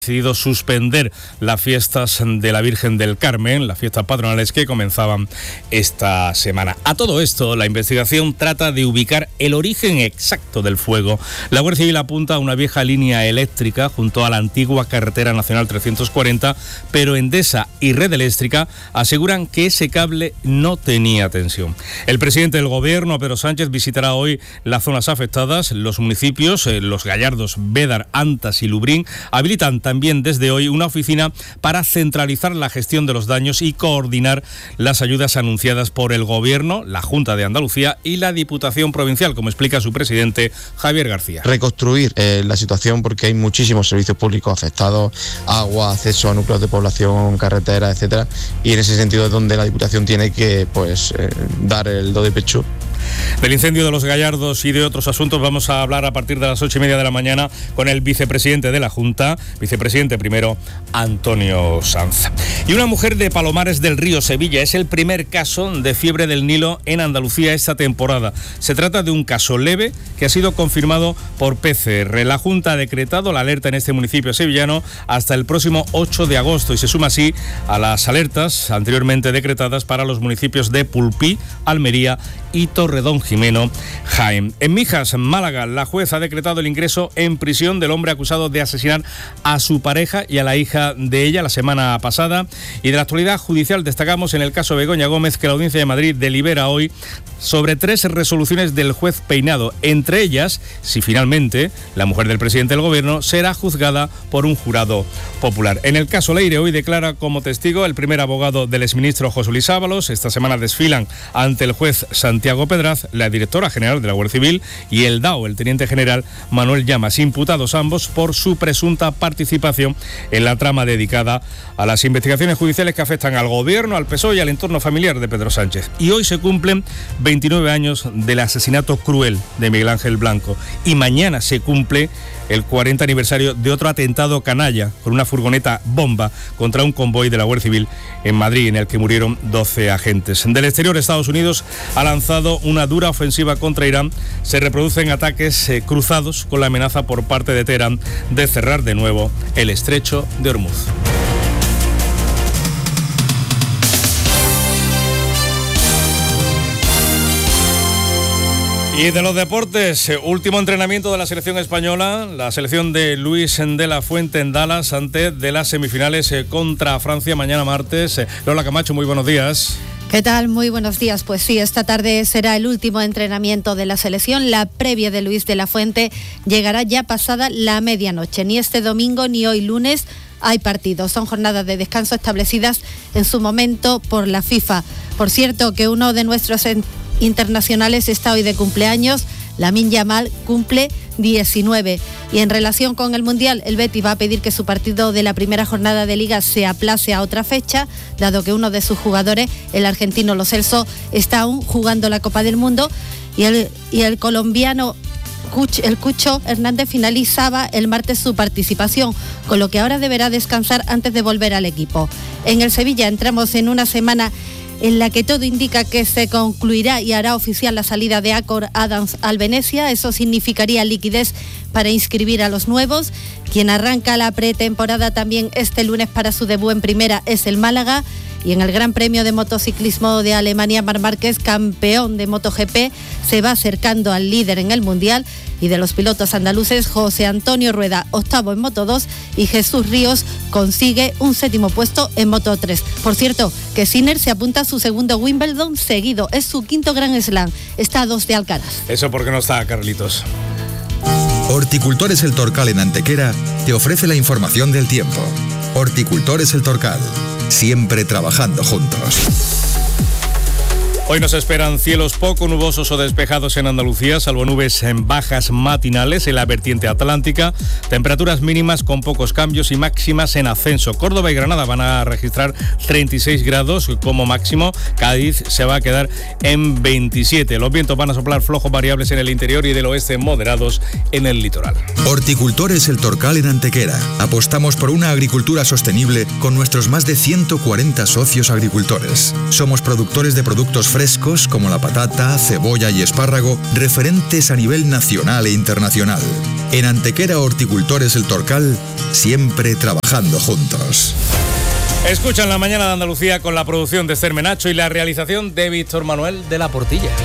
decidido suspender las fiestas de la Virgen del Carmen, las fiestas patronales que comenzaban esta semana. A todo esto, la investigación trata de ubicar el origen exacto del fuego. La Guardia Civil apunta a una vieja línea eléctrica junto a la antigua carretera nacional 340, pero Endesa y Red Eléctrica aseguran que ese cable no tenía tensión. El presidente del Gobierno, Pedro Sánchez, visitará hoy las zonas afectadas. Los municipios, Los Gallardos, Bédar, Antas y Lubrín, habilitan también desde hoy una oficina para centralizar la gestión de los daños y coordinar las ayudas anunciadas por el Gobierno, la Junta de Andalucía y la Diputación Provincial, como explica su presidente, Javier García. Reconstruir la situación porque hay muchísimos servicios públicos afectados, agua, acceso a núcleos de población, carreteras, etcétera, y en ese sentido es donde la Diputación tiene que dar el do de pecho. Del incendio de Los Gallardos y de otros asuntos vamos a hablar a partir de las 8:30 de la mañana con el vicepresidente de la Junta, vicepresidente primero, Antonio Sanz. Y una mujer de Palomares del Río, Sevilla, es el primer caso de fiebre del Nilo en Andalucía esta temporada. Se trata de un caso leve que ha sido confirmado por PCR. La Junta ha decretado la alerta en este municipio sevillano hasta el próximo 8 de agosto y se suma así a las alertas anteriormente decretadas para los municipios de Pulpí, Almería y Torredón Jimeno, Jaén. En Mijas, Málaga, la juez ha decretado el ingreso en prisión del hombre acusado de asesinar a su pareja y a la hija de ella la semana pasada. Y de la actualidad judicial destacamos en el caso Begoña Gómez que la Audiencia de Madrid delibera hoy sobre 3 resoluciones del juez Peinado. Entre ellas, si finalmente la mujer del presidente del Gobierno será juzgada por un jurado popular. En el caso Leire hoy declara como testigo el primer abogado del exministro José Luis Ábalos. Esta semana desfilan ante el juez Santiago Pedraz, la directora general de la Guardia Civil, y el DAO, el teniente general Manuel Llamas, imputados ambos por su presunta participación en la trama dedicada a las investigaciones judiciales que afectan al Gobierno, al PSOE y al entorno familiar de Pedro Sánchez. Y hoy se cumplen 29 años del asesinato cruel de Miguel Ángel Blanco y mañana se cumple el 40 aniversario de otro atentado canalla con una furgoneta bomba contra un convoy de la Guardia Civil en Madrid, en el que murieron 12 agentes. Del exterior, Estados Unidos ha lanzado una dura ofensiva contra Irán. Se reproducen ataques cruzados con la amenaza por parte de Teherán de cerrar de nuevo el estrecho de Hormuz. Y de los deportes, último entrenamiento de la selección española, la selección de Luis de la Fuente en Dallas antes de las semifinales contra Francia mañana martes. Lola Camacho, muy buenos días. ¿Qué tal? Muy buenos días. Pues sí, esta tarde será el último entrenamiento de la selección. La previa de Luis de la Fuente llegará ya pasada la medianoche. Ni este domingo ni hoy lunes hay partidos. Son jornadas de descanso establecidas en su momento por la FIFA. Por cierto, que uno de nuestros internacionales está hoy de cumpleaños. Lamine Yamal cumple 19. Y en relación con el Mundial, el Betis va a pedir que su partido de la primera jornada de Liga se aplace a otra fecha, dado que uno de sus jugadores, el argentino Lo Celso, está aún jugando la Copa del Mundo y el colombiano el Cucho Hernández finalizaba el martes su participación, con lo que ahora deberá descansar antes de volver al equipo. En el Sevilla entramos en una semana en la que todo indica que se concluirá y hará oficial la salida de Acor Adams al Venecia. Eso significaría liquidez para inscribir a los nuevos. Quien arranca la pretemporada también este lunes para su debut en primera es el Málaga. Y en el Gran Premio de Motociclismo de Alemania, Marc Márquez, campeón de MotoGP, se va acercando al líder en el Mundial. Y de los pilotos andaluces, José Antonio Rueda, octavo en Moto2, y Jesús Ríos consigue un 7º puesto en Moto3. Por cierto, que Sinner se apunta a su segundo Wimbledon seguido. Es su 5º Grand Slam. Está a 2 de Alcaraz. Eso porque no está, Carlitos. Horticultores El Torcal en Antequera te ofrece la información del tiempo. Horticultores El Torcal, siempre trabajando juntos. Hoy nos esperan cielos poco nubosos o despejados en Andalucía, salvo nubes en bajas matinales en la vertiente atlántica, temperaturas mínimas con pocos cambios y máximas en ascenso. Córdoba y Granada van a registrar 36 grados como máximo, Cádiz se va a quedar en 27. Los vientos van a soplar flojos variables en el interior y del oeste moderados en el litoral. Horticultores El Torcal en Antequera. Apostamos por una agricultura sostenible con nuestros más de 140 socios agricultores. Somos productores de productos frescos frescos como la patata, cebolla y espárrago, referentes a nivel nacional e internacional. En Antequera Horticultores El Torcal, siempre trabajando juntos. Escuchan La Mañana de Andalucía con la producción de Esther Menacho y la realización de Víctor Manuel de la Portilla.